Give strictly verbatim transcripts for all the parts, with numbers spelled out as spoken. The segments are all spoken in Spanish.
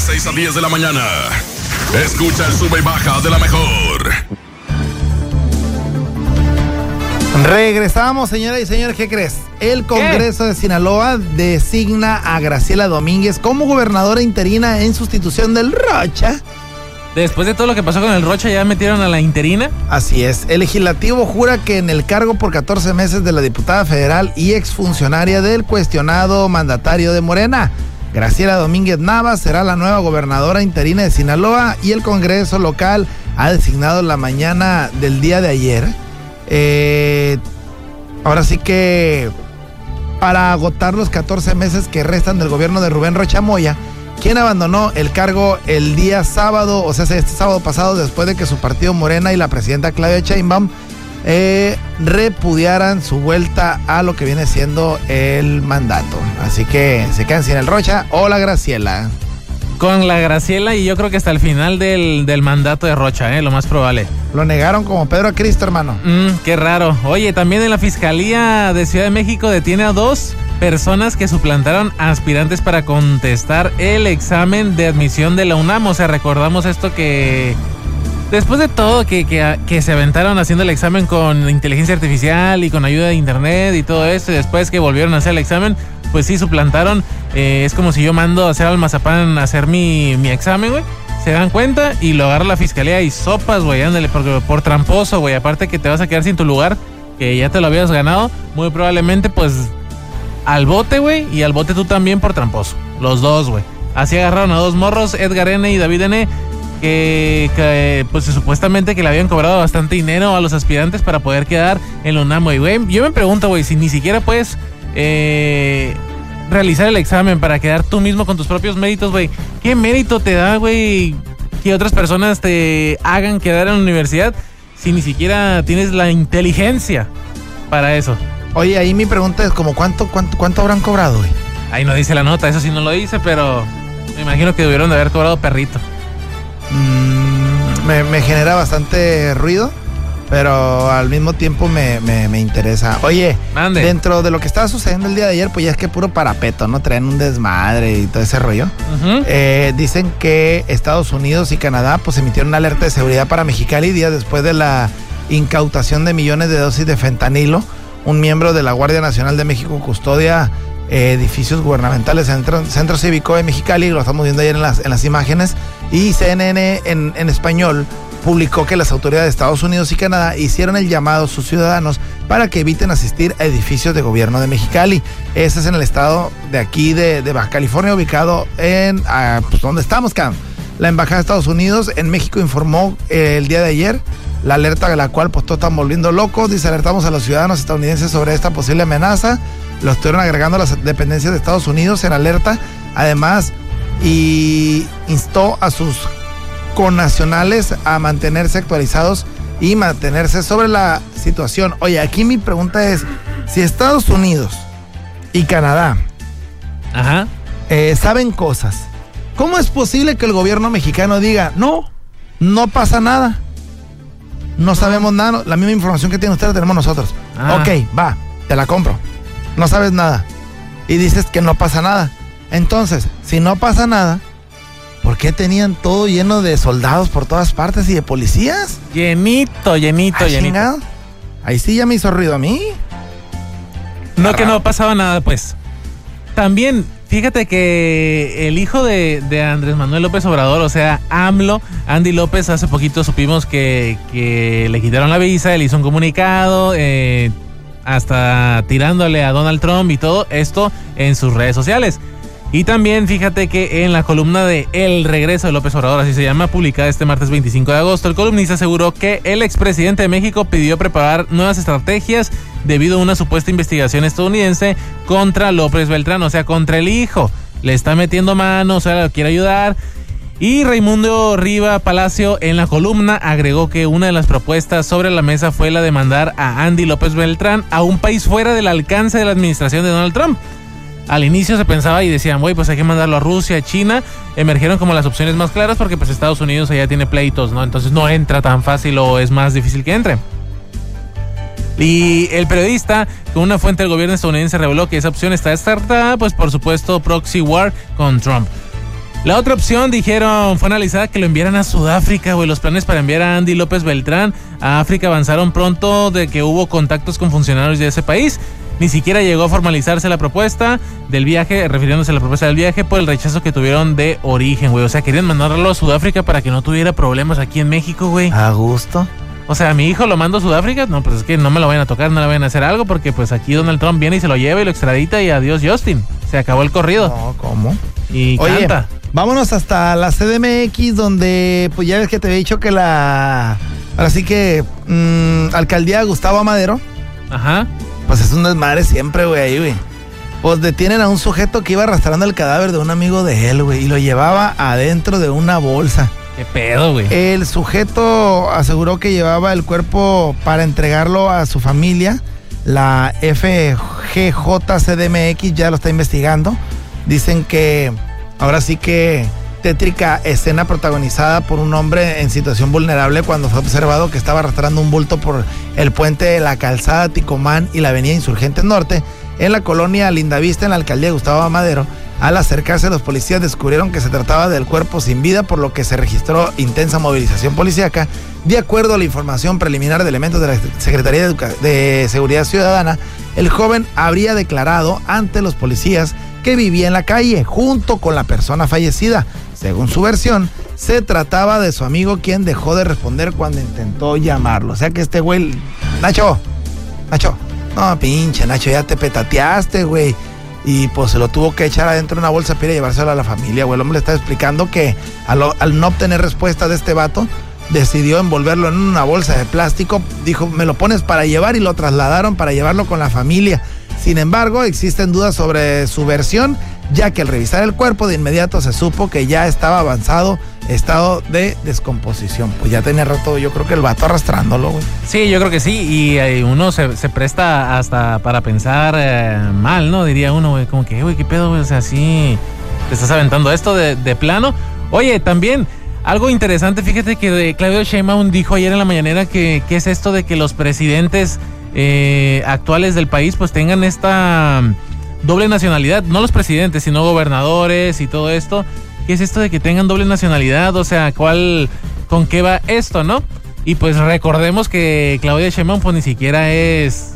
seis a diez de la mañana. Escucha el sube y baja de la mejor. Regresamos, señoras y señores. ¿Qué crees? El Congreso ¿Qué? de Sinaloa designa a Graciela Domínguez como gobernadora interina en sustitución del Rocha. Después de todo lo que pasó con el Rocha, ¿ya metieron a la interina? Así es. El legislativo jura que en el cargo por catorce meses de la diputada federal y exfuncionaria del cuestionado mandatario de Morena, Graciela Domínguez Navas, será la nueva gobernadora interina de Sinaloa, y el Congreso local ha designado la mañana del día de ayer. Eh, ahora sí que para agotar los catorce meses que restan del gobierno de Rubén Rocha Moya, quien abandonó el cargo el día sábado, o sea, este sábado pasado, después de que su partido Morena y la presidenta Claudia Sheinbaum eh, repudiaran su vuelta a lo que viene siendo el mandato. Así que se quedan sin el Rocha o la Graciela. Con la Graciela, y yo creo que hasta el final del, del mandato de Rocha, eh, lo más probable. Lo negaron como Pedro a Cristo, hermano. Mm, qué raro. Oye, también en la Fiscalía de Ciudad de México detiene a dos personas que suplantaron aspirantes para contestar el examen de admisión de la UNAM. O sea, recordamos esto que después de todo que, que, que se aventaron haciendo el examen con inteligencia artificial y con ayuda de internet y todo eso, y después que volvieron a hacer el examen, pues sí, suplantaron. Eh, es como si yo mando a hacer al Mazapán a hacer mi, mi examen, güey. Se dan cuenta y lo agarra la fiscalía y sopas, güey, ándale, por, por tramposo, güey. Aparte que te vas a quedar sin tu lugar, que ya te lo habías ganado, muy probablemente, pues, al bote, güey, y al bote tú también por tramposo. Los dos, güey. Así agarraron a dos morros, Edgar N. y David N., que, que pues supuestamente que le habían cobrado bastante dinero a los aspirantes para poder quedar en la UNAM, güey. Yo me pregunto, güey, si ni siquiera puedes eh, realizar el examen para quedar tú mismo con tus propios méritos, güey. ¿Qué mérito te da, güey, que otras personas te hagan quedar en la universidad si ni siquiera tienes la inteligencia para eso? Oye, ahí mi pregunta es como cuánto, cuánto, cuánto habrán cobrado, güey. Ahí no dice la nota, eso sí no lo dice, pero me imagino que debieron de haber cobrado perrito. Mm, me, me genera bastante ruido, pero al mismo tiempo me, me, me interesa. Oye, Mande. Dentro de lo que estaba sucediendo el día de ayer, pues ya es que puro parapeto, ¿no? Traen un desmadre y todo ese rollo. Uh-huh. Eh, dicen que Estados Unidos y Canadá pues emitieron una alerta de seguridad para Mexicali días después de la incautación de millones de dosis de fentanilo. Un miembro de la Guardia Nacional de México custodia eh, edificios gubernamentales, centro, centro cívico de Mexicali, lo estamos viendo ayer en las, en las imágenes, y C N N en, en español publicó que las autoridades de Estados Unidos y Canadá hicieron el llamado a sus ciudadanos para que eviten asistir a edificios de gobierno de Mexicali. Ese es en el estado de aquí de, de Baja California, ubicado en, uh, pues, ¿dónde estamos, Cam? La Embajada de Estados Unidos en México informó eh, el día de ayer la alerta de la cual pues todos están volviendo locos. Dice: alertamos a los ciudadanos estadounidenses sobre esta posible amenaza. Lo estuvieron agregando las dependencias de Estados Unidos en alerta. Además, y instó a sus connacionales a mantenerse actualizados y mantenerse sobre la situación. Oye, aquí mi pregunta es, si Estados Unidos y Canadá Ajá. Eh, saben cosas, ¿cómo es posible que el gobierno mexicano diga, no, no pasa nada? No sabemos nada, la misma información que tienen ustedes la tenemos nosotros. Ah. Ok, va, te la compro. No sabes nada. Y dices que no pasa nada. Entonces, si no pasa nada, ¿por qué tenían todo lleno de soldados por todas partes y de policías? Llenito, llenito, ¿Ah, llenito. Chingado? Ahí sí ya me hizo ruido a mí. No, que no pasaba nada, pues. También, fíjate que el hijo de, de Andrés Manuel López Obrador, o sea, AMLO, Andy López, hace poquito supimos que, que le quitaron la visa, él hizo un comunicado, eh, hasta tirándole a Donald Trump y todo esto en sus redes sociales. Y también fíjate que en la columna de El Regreso de López Obrador, así se llama, publicada este martes veinticinco de agosto, el columnista aseguró que el expresidente de México pidió preparar nuevas estrategias debido a una supuesta investigación estadounidense contra López Beltrán, o sea, contra el hijo. Le está metiendo mano, o sea, lo quiere ayudar. Y Raimundo Riva Palacio en la columna agregó que una de las propuestas sobre la mesa fue la de mandar a Andy López Beltrán a un país fuera del alcance de la administración de Donald Trump. Al inicio se pensaba y decían, güey, pues hay que mandarlo a Rusia, a China. Emergieron como las opciones más claras porque pues Estados Unidos allá tiene pleitos, ¿no? Entonces no entra tan fácil o es más difícil que entre. Y el periodista, con una fuente del gobierno estadounidense, reveló que esa opción está descartada, pues por supuesto proxy war con Trump. La otra opción, dijeron, fue analizada que lo enviaran a Sudáfrica, güey. Los planes para enviar a Andy López Beltrán a África avanzaron pronto de que hubo contactos con funcionarios de ese país. Ni siquiera llegó a formalizarse la propuesta del viaje, refiriéndose a la propuesta del viaje por el rechazo que tuvieron de origen, güey. O sea, querían mandarlo a Sudáfrica para que no tuviera problemas aquí en México, güey. A gusto. O sea, mi hijo lo mando a Sudáfrica, no, pues es que no me lo vayan a tocar, no le vayan a hacer algo, porque pues aquí Donald Trump viene y se lo lleva y lo extradita y adiós Justin. Se acabó el corrido. No, ¿cómo? Y Oye, canta. Vámonos hasta la C D M X, donde pues ya ves que te había dicho que la... Ahora sí que... Mmm, alcaldía Gustavo Amadero. Ajá. Pues es un desmadre siempre, güey, ahí, güey. Pues detienen a un sujeto que iba arrastrando el cadáver de un amigo de él, güey, y lo llevaba adentro de una bolsa. ¿Qué pedo, güey? El sujeto aseguró que llevaba el cuerpo para entregarlo a su familia. La F G J C D M X ya lo está investigando. Dicen que ahora sí que tétrica escena protagonizada por un hombre en situación vulnerable cuando fue observado que estaba arrastrando un bulto por el puente de la calzada Ticomán y la avenida Insurgentes Norte en la colonia Lindavista, en la alcaldía Gustavo Amadero. Al acercarse, los policías descubrieron que se trataba del cuerpo sin vida, por lo que se registró intensa movilización policíaca. De acuerdo a la información preliminar de elementos de la Secretaría de, Educa- de Seguridad Ciudadana, el joven habría declarado ante los policías que vivía en la calle junto con la persona fallecida. Según su versión, se trataba de su amigo, quien dejó de responder cuando intentó llamarlo. O sea que este güey... Nacho, Nacho, no, pinche Nacho, ya te petateaste, güey. Y pues se lo tuvo que echar adentro de una bolsa para llevárselo a la familia, güey. El hombre le está explicando que al, al no obtener respuesta de este vato, decidió envolverlo en una bolsa de plástico. Dijo, me lo pones para llevar, y lo trasladaron para llevarlo con la familia. Sin embargo, existen dudas sobre su versión, ya que al revisar el cuerpo de inmediato se supo que ya estaba avanzado estado de descomposición. Pues ya tenía rato, yo creo que el vato arrastrándolo, güey. Sí, yo creo que sí, y eh, uno se, se presta hasta para pensar eh, mal, ¿no? Diría uno, güey, como que, güey, ¿qué pedo, güey? O sea, sí, te estás aventando esto de, de plano. Oye, también, algo interesante, fíjate que de Claudio Sheinbaum dijo ayer en la mañanera que, que es esto de que los presidentes eh, actuales del país pues tengan esta doble nacionalidad, no los presidentes, sino gobernadores y todo esto. ¿Qué es esto de que tengan doble nacionalidad? O sea, ¿cuál, con qué va esto, no? Y pues recordemos que Claudia Sheinbaum pues ni siquiera es...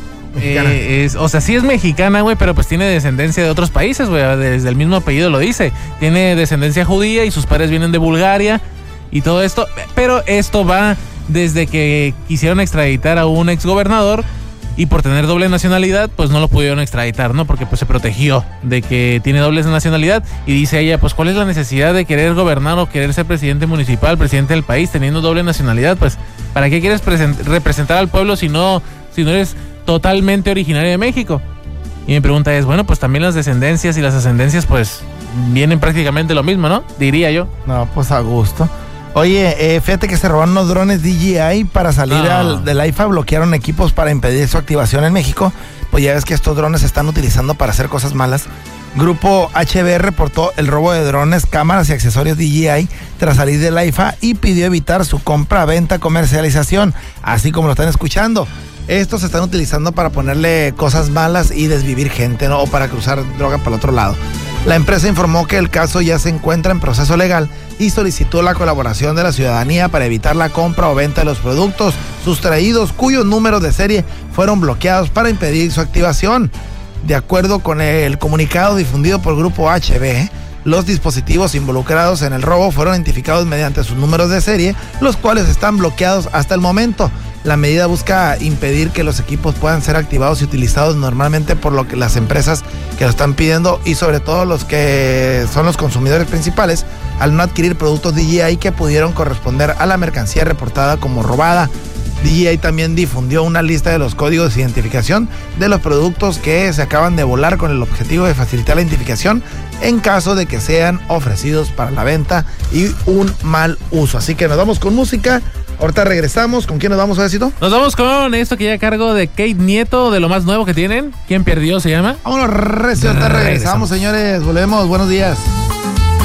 Eh, es o sea, sí es mexicana, güey, pero pues tiene descendencia de otros países, güey, desde el mismo apellido lo dice. Tiene descendencia judía y sus padres vienen de Bulgaria y todo esto. Pero esto va desde que quisieron extraditar a un exgobernador y por tener doble nacionalidad, pues no lo pudieron extraditar, ¿no? Porque pues se protegió de que tiene doble nacionalidad. Y dice ella, pues ¿cuál es la necesidad de querer gobernar o querer ser presidente municipal, presidente del país, teniendo doble nacionalidad? Pues, ¿para qué quieres present- representar al pueblo si no, si no eres totalmente originario de México? Y mi pregunta es, bueno, pues también las descendencias y las ascendencias, pues, vienen prácticamente lo mismo, ¿no? Diría yo. No, pues a gusto. Oye, eh, fíjate que se robaron unos drones D J I para salir no. al, del A I F A, bloquearon equipos para impedir su activación en México. Pues ya ves que estos drones se están utilizando para hacer cosas malas. Grupo H B reportó el robo de drones, cámaras y accesorios D J I tras salir del A I F A y pidió evitar su compra, venta, comercialización, así como lo están escuchando. Estos se están utilizando para ponerle cosas malas y desvivir gente, ¿no? O para cruzar droga para el otro lado. La empresa informó que el caso ya se encuentra en proceso legal y solicitó la colaboración de la ciudadanía para evitar la compra o venta de los productos sustraídos cuyos números de serie fueron bloqueados para impedir su activación. De acuerdo con el comunicado difundido por Grupo H B, los dispositivos involucrados en el robo fueron identificados mediante sus números de serie, los cuales están bloqueados hasta el momento. La medida busca impedir que los equipos puedan ser activados y utilizados normalmente por lo que las empresas que lo están pidiendo y sobre todo los que son los consumidores principales al no adquirir productos D J I que pudieron corresponder a la mercancía reportada como robada. D J I también difundió una lista de los códigos de identificación de los productos que se acaban de volar con el objetivo de facilitar la identificación en caso de que sean ofrecidos para la venta y un mal uso. Así que nos vamos con música. Ahorita regresamos. ¿Con quién nos vamos, Odecito? Nos vamos con esto que ya a cargo de Kate Nieto, de lo más nuevo que tienen. ¿Quién perdió se llama? Vámonos, recio. Ahorita regresamos, señores. Volvemos. Buenos días.